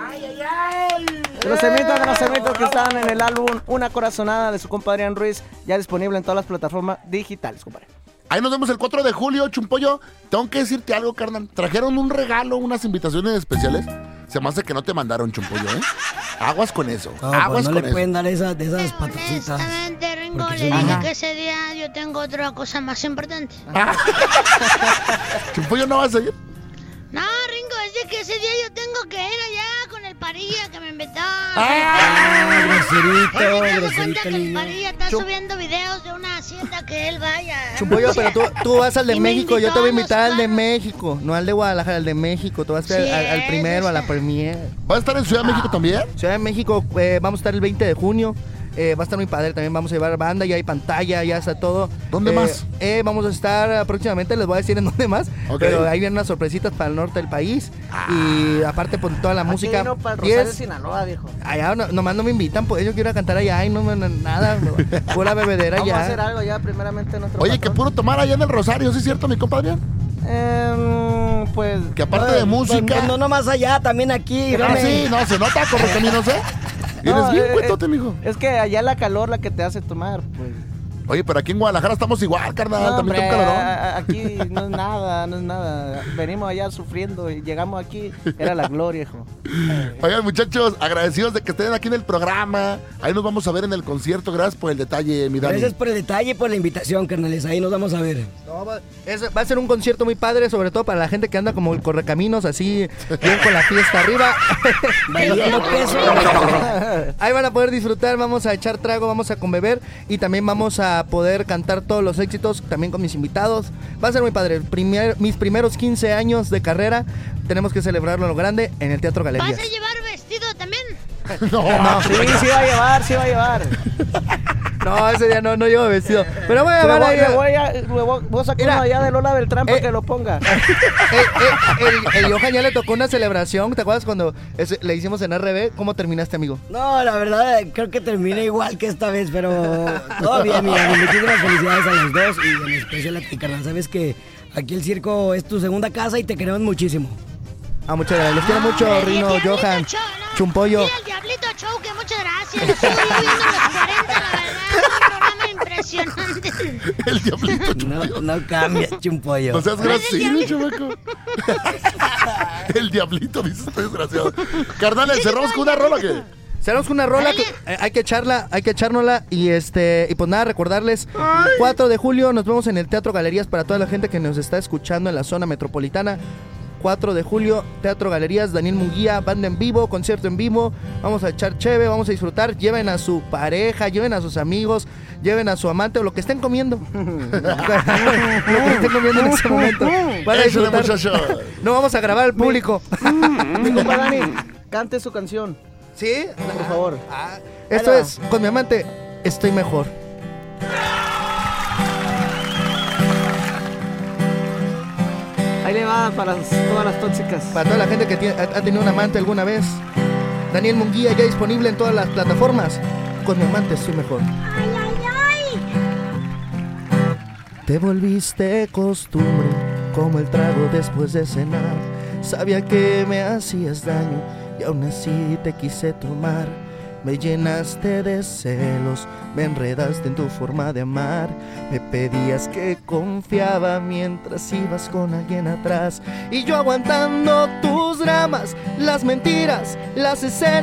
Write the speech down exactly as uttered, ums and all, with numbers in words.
¡Ay, ay, ay! De los temitas, de los temitas que están en el álbum Una Corazonada de su compadre Adrián Ruiz, ya disponible en todas las plataformas digitales, compadre. Ahí nos vemos el cuatro de julio, Chumpollo. Tengo que decirte algo, carnal. ¿Trajeron un regalo, unas invitaciones especiales? Se me hace que no te mandaron, Chumpollo, ¿eh? Aguas con eso. No, Aguas pues no con le eso. pueden dar esa, de esas patatitas. Honestamente, Ringo, Porque le son- dije Ajá. que ese día yo tengo otra cosa más importante. ¿Chumpollo no vas a ir? No, Ringo, es de que ese día yo tengo que ir allá con el Parilla que me invitó. Ah, groserito, Él me dio groserito, cuenta que el niño. Parilla está Chum- subiendo videos de una hacienda que él vaya. Chumpollo, pero tú, tú vas al de Y me México, yo invitó te voy a a los invitar al de México, no al de Guadalajara, al de México. Tú vas a ir Sí, al, al primero, a la premier. ¿Vas a estar en Ciudad de México también? Ciudad de México, eh, vamos a estar el veinte de junio. Eh, va a estar muy padre, también vamos a llevar banda, ya hay pantalla, ya está todo. ¿Dónde Eh, más? Eh, vamos a estar próximamente, les voy a decir en dónde más, Ok. pero ahí vienen unas sorpresitas para el norte del país. Y aparte por toda la música. Aquí vino para el Y es- Rosario, Sinaloa, viejo. allá no, nomás no me invitan, pues yo quiero ir a cantar allá y no me nada, no, pura bebedera Vamos ya. a hacer algo ya, primeramente nuestro Oye, que patrón. puro tomar allá en el Rosario, ¿sí es cierto, mi compadre? Em, pues... Que aparte de música... Pues, no nomás allá, también aquí. Ah, ven. sí, no, se nota como que ni no sé. Eres No, bien eh, cuentote, mijo. Es que allá la calor la que te hace tomar, pues. Oye, pero aquí en Guadalajara estamos igual, carnal. No, también hombre, está un calorón. a- a- aquí no es nada, no es nada. Venimos allá sufriendo y llegamos aquí, era la gloria, hijo. Oigan, muchachos, agradecidos de que estén aquí en el programa. Ahí nos vamos a ver en el concierto. Gracias por el detalle, mi Dani. Gracias por el detalle y por la invitación, carnales. Ahí nos vamos a ver. No, va, es- va a ser un concierto muy padre, sobre todo para la gente que anda como el correcaminos, así, bien con la fiesta arriba. Bailando queso. Ahí van a poder disfrutar, vamos a echar trago, vamos a conbeber y también vamos a poder cantar todos los éxitos, también con mis invitados. Va a ser muy padre. Primer- mis primeros quince años de carrera, tenemos que celebrarlo a lo grande en el Teatro ¿Vas Galerías. a llevar vestido también? No, Sí, sí va a llevar, sí va a llevar. No, ese día no, no llevo vestido. Pero voy a Le llevar voy, ahí- le voy a, le voy, voy a sacar Mira. uno allá de Lola Beltrán para Eh. que lo ponga. Eh, eh, el, el Johan ya le tocó una celebración. ¿Te acuerdas cuando ese- le hicimos en R B? ¿Cómo terminaste, amigo? No, la verdad, creo que terminé igual que esta vez, pero todo bien, mira. Muchísimas felicidades a los dos y en especial a ti, carnal. Sabes que aquí el circo es tu segunda casa y te queremos muchísimo. Ah, muchas gracias. Les quiero mucho, Hombre, Rino, y el Diablito Johan, Show, ¿no? Chumpollo. Y el Diablito Show, que muchas gracias. Lo sigo yo viendo los cuarenta, la verdad. Un programa impresionante. el diablito. No, no cambia, Chumpollo. No seas gracioso, chamaco. El diablito, dice este desgraciado. Carnales, cerramos con una rola que. Cerramos con una rola, Órale. que, eh, hay que echarla, hay que echárnosla y este y pues nada, recordarles, cuatro de julio nos vemos en el Teatro Galerías para toda la gente que nos está escuchando en la zona metropolitana. cuatro de julio, Teatro Galerías, Daniel Munguía, banda en vivo, concierto en vivo, vamos a echar cheve, vamos a disfrutar, lleven a su pareja, lleven a sus amigos, lleven a su amante o lo que estén comiendo. Lo que estén comiendo en ese momento. Van a Échale, disfrutar. muchacho. No vamos a grabar al público. Mi compa Dani, cante su canción, ¿Sí? por favor. Ah, esto Ahí va. es, con mi amante, estoy mejor. Ahí le va para todas las tóxicas. Para toda la gente que tiene- ha, ha tenido un amante alguna vez. Daniel Munguía ya disponible en todas las plataformas. Con mi amante estoy mejor. Ay, ay, ay. Te volviste costumbre, como el trago después de cenar. Sabía que me hacías daño y aún así te quise tomar. Me llenaste de celos, me enredaste en tu forma de amar. Me pedías que confiaba mientras ibas con alguien atrás. Y yo aguantando tus dramas, las mentiras, las escenas.